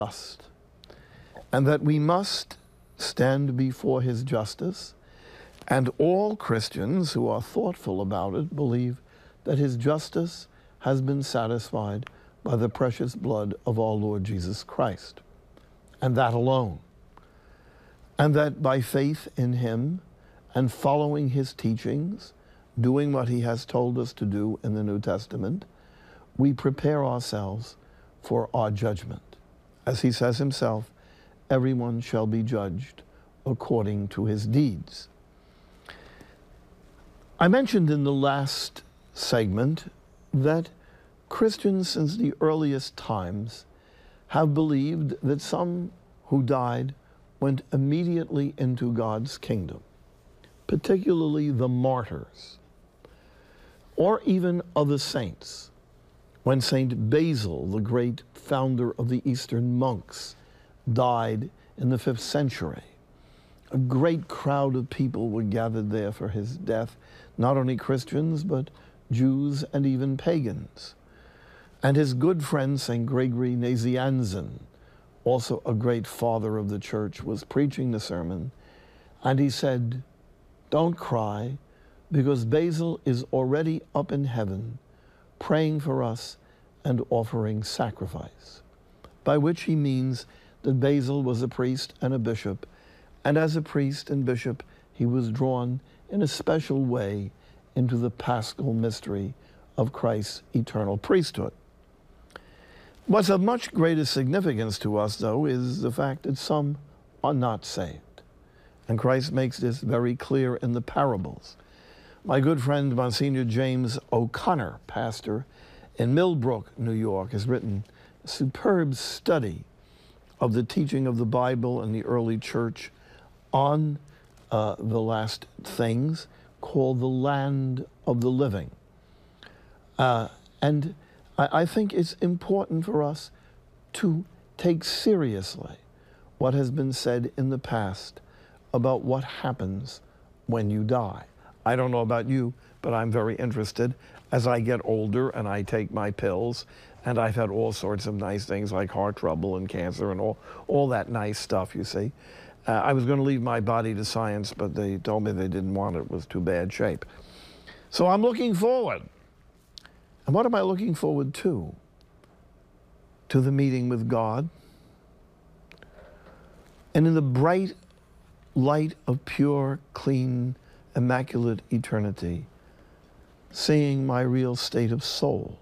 just, and that we must stand before his justice, and all Christians who are thoughtful about it believe that his justice has been satisfied by the precious blood of our Lord Jesus Christ, and that alone. And that by faith in him and following his teachings, doing what he has told us to do in the New Testament, we prepare ourselves for our judgment. As he says himself, everyone shall be judged according to his deeds. I mentioned in the last segment that Christians since the earliest times have believed that some who died went immediately into God's kingdom, particularly the martyrs, or even other saints. When Saint Basil, the great founder of the Eastern monks, died in the 5th century, a great crowd of people were gathered there for his death, not only Christians, but Jews and even pagans. And his good friend, St. Gregory Nazianzen, also a great father of the church, was preaching the sermon, and he said, "Don't cry, because Basil is already up in heaven, praying for us and offering sacrifice," by which he means that Basil was a priest and a bishop, and as a priest and bishop, he was drawn in a special way into the paschal mystery of Christ's eternal priesthood. What's of much greater significance to us, though, is the fact that some are not saved. And Christ makes this very clear in the parables. My good friend, Monsignor James O'Connor, pastor in Millbrook, New York, has written a superb study of the teaching of the Bible and the early church on the last things, called The Land of the Living. And I think it's important for us to take seriously what has been said in the past about what happens when you die. I don't know about you, but I'm very interested. As I get older and I take my pills, and I've had all sorts of nice things like heart trouble and cancer and all that nice stuff, you see. I was going to leave my body to science, but they told me they didn't want it. It was too bad shape. So I'm looking forward. And what am I looking forward to? To the meeting with God. And in the bright light of pure, clean, immaculate eternity, seeing my real state of soul.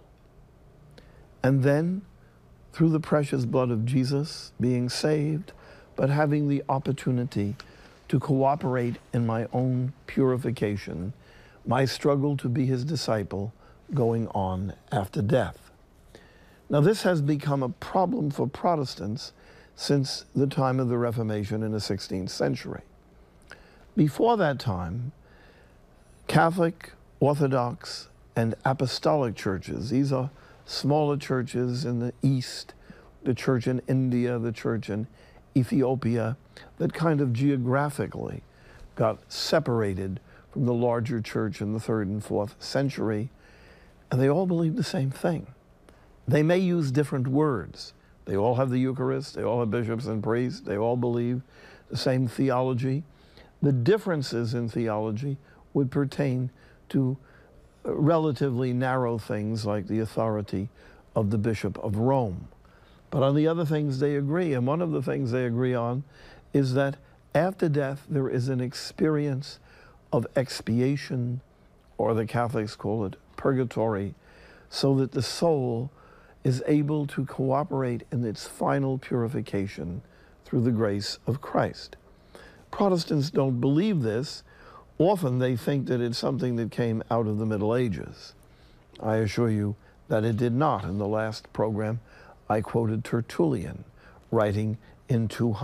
And then, through the precious blood of Jesus, being saved, but having the opportunity to cooperate in my own purification, my struggle to be his disciple going on after death. Now, this has become a problem for Protestants since the time of the Reformation in the 16th century. Before that time, Catholic, Orthodox, and Apostolic churches, these are smaller churches in the East, the church in India, the church in Ethiopia, that kind of geographically got separated from the larger church in the 3rd and 4th century, and they all believe the same thing. They may use different words. They all have the Eucharist, they all have bishops and priests, they all believe the same theology. The differences in theology would pertain to relatively narrow things like the authority of the Bishop of Rome. But on the other things they agree, and one of the things they agree on is that after death there is an experience of expiation, or the Catholics call it purgatory, so that the soul is able to cooperate in its final purification through the grace of Christ. Protestants don't believe this. Often they think that it's something that came out of the Middle Ages. I assure you that it did not. In the last program, I quoted Tertullian, writing in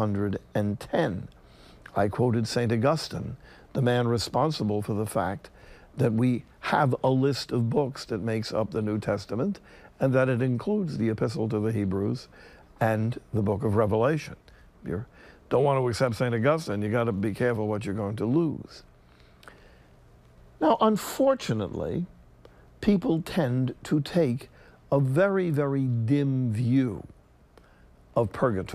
210. I quoted St. Augustine, the man responsible for the fact that we have a list of books that makes up the New Testament, and that it includes the Epistle to the Hebrews and the book of Revelation. If you don't want to accept St. Augustine, you got to be careful what you're going to lose. Now, unfortunately, people tend to take a very, very dim view of purgatory.